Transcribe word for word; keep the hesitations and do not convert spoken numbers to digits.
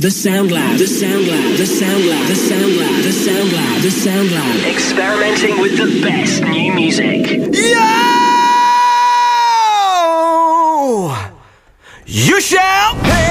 The Sound Lab, the Sound Lab, the Sound Lab, the Sound Lab, the Sound Lab, the Sound Lab. Experimenting with the best new music. Yo! You shall pay.